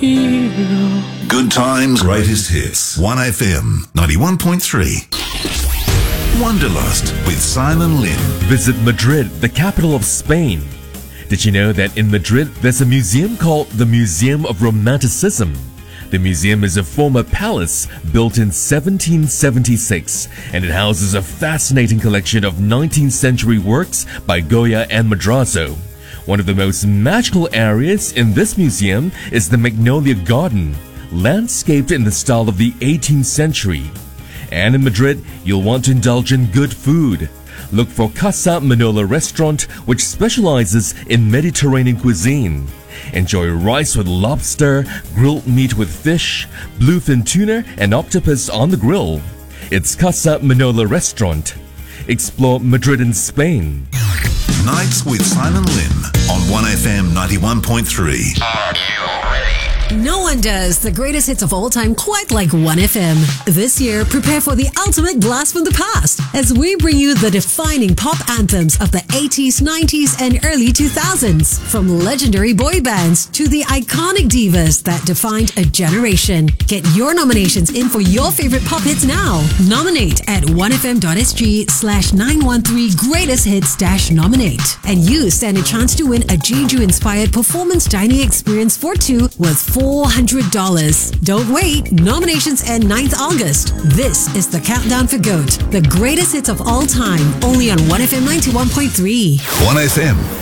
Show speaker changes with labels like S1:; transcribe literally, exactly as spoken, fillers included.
S1: hero.
S2: Good times, greatest hits. one F M ninety-one point three. Wanderlust with Simon Lim.
S3: Visit Madrid, the capital of Spain. Did you know that in Madrid there's a museum called the Museum of Romanticism? The museum is a former palace built in seventeen seventy-six, and it houses a fascinating collection of nineteenth century works by Goya and Madrazo. One of the most magical areas in this museum is the Magnolia Garden, landscaped in the style of the eighteenth century. And in Madrid, you'll want to indulge in good food. Look for Casa Manola Restaurant, which specializes in Mediterranean cuisine. Enjoy rice with lobster, grilled meat with fish, bluefin tuna, and octopus on the grill. It's Casa Manola Restaurant. Explore Madrid in Spain.
S2: Nights with Simon Lim on one F M ninety-one point three.
S4: Are you ready?
S5: No one does the greatest hits of all time quite like one F M. This year, prepare for the ultimate blast from the past as we bring you the defining pop anthems of the eighties, nineties, and early two thousands. From legendary boy bands to the iconic divas that defined a generation. Get your nominations in for your favorite pop hits now. Nominate at one F M dot S G slash nine one three greatest hits dash nominate. And you stand a chance to win a Jeju-inspired performance dining experience for two worth four hundred dollars. Don't wait. Nominations end ninth August. This is the countdown for GOAT, the greatest hits of all time, only on one F M ninety-one point three.
S2: one F M